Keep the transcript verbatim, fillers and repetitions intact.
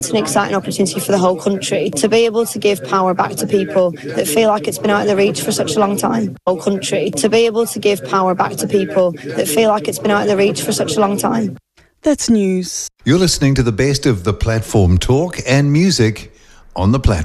It's an exciting opportunity for the whole country to be able to give power back to people that feel like it's been out of their reach for such a long time. Whole country to be able to give power back to people that feel like it's been out of their reach for such a long time. That's news. You're listening to the best of the platform talk and music on the platform.